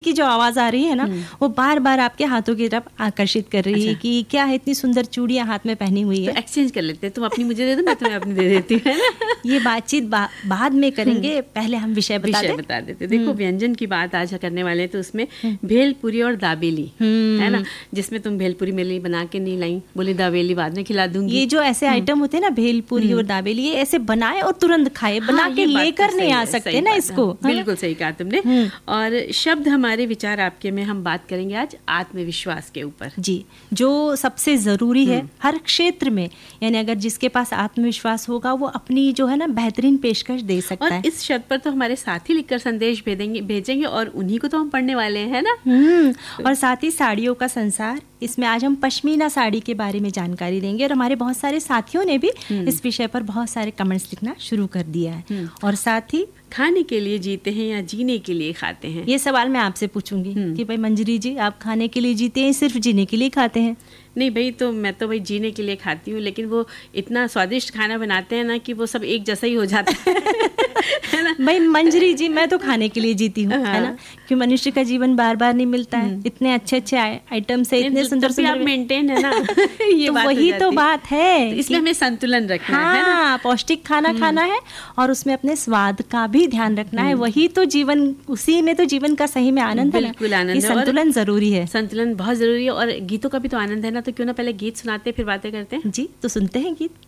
की जो आवाज आ रही है ना, वो बार बार आपके हाथों की तरफ आकर्षित कर रही है कि क्या है, इतनी सुंदर चूड़ियां हाथ में पहनी हुई है। तो एक्सचेंज कर लेते हैं, तुम अपनी मुझे दे दो, मैं तुम्हें अपनी दे देती हूँ, है ना। ये बातचीत बाद में करेंगे, पहले हम विषय बता देते। देखो व्यंजन की बात आज करने वाले हैं, तो उसमें भेलपुरी और दाबेली है ना, जिसमें तुम भेलपुरी मेरे लिए बना के नहीं लाई, बोली दाबेली बाद में खिला दूंगी। ये जो ऐसे आइटम होते हैं ना, भेलपुरी और दाबेली, ये ऐसे बनाए और तुरंत खाए, बना के लेकर नहीं आ सकते ना इसको। बिल्कुल सही कहा तुमने। और शब्द हमारे विचार आपके में हम बात करेंगे आज आत्मविश्वास के ऊपर। जी, जो सबसे जरूरी है हर क्षेत्र में, यानी अगर जिसके पास आत्मविश्वास होगा वो अपनी जो है ना बेहतरीन पेशकश दे सकता है। और इस शब्द पर तो हमारे साथी लिखकर संदेश भेजेंगे और उन्हीं को तो हम पढ़ने वाले हैं ना। और साथ ही साड़ियों का संसार, इसमें आज हम पश्मीना साड़ी के बारे में जानकारी देंगे। और हमारे बहुत सारे साथियों ने भी इस विषय पर बहुत सारे कमेंट्स लिखना शुरू कर दिया है। और साथ ही खाने के लिए जीते हैं या जीने के लिए खाते हैं, ये सवाल मैं आपसे पूछूंगी कि भाई मंजरी जी, आप खाने के लिए जीते हैं, सिर्फ जीने के लिए खाते हैं? नहीं भाई, तो मैं तो भाई जीने के लिए खाती हूँ, लेकिन वो इतना स्वादिष्ट खाना बनाते हैं ना कि वो सब एक जैसा ही हो जाता है ना। भाई मंजरी जी, मैं तो खाने के लिए जीती हूँ, है ना, कि मनुष्य का जीवन बार बार नहीं मिलता है। इतने अच्छे अच्छे आइटम से, इतने सुंदर सुंदर, आप मेंटेन है ना। ये तो वही तो बात है, इसलिए हमें संतुलन रखना है ना, पौष्टिक खाना खाना है और उसमें अपने स्वाद का भी ध्यान रखना है। वही तो जीवन, उसी में तो जीवन का सही में आनंद है। बिल्कुल आनंद है, संतुलन जरूरी है, संतुलन बहुत जरूरी है। और गीतों का भी तो आनंद है ना, तो क्यों ना पहले गीत सुनाते फिर बातें करते हैं। जी, तो सुनते हैं गीत।